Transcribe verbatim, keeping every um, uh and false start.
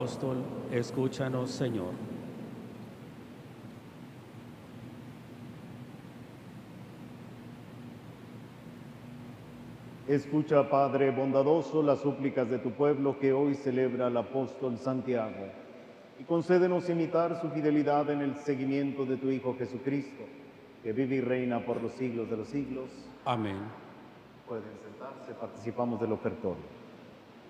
Apóstol, escúchanos, Señor. Escucha, Padre bondadoso, las súplicas de tu pueblo que hoy celebra al apóstol Santiago, y concédenos imitar su fidelidad en el seguimiento de tu Hijo Jesucristo, que vive y reina por los siglos de los siglos. Amén. Pueden sentarse, participamos del ofertorio.